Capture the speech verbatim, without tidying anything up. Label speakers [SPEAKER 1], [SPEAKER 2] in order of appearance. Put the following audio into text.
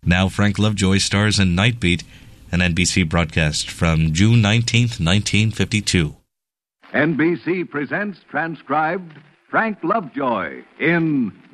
[SPEAKER 1] Now Frank Lovejoy stars in Night Beat, an N B C broadcast from June nineteenth, nineteen fifty-two.
[SPEAKER 2] N B C presents transcribed Frank Lovejoy in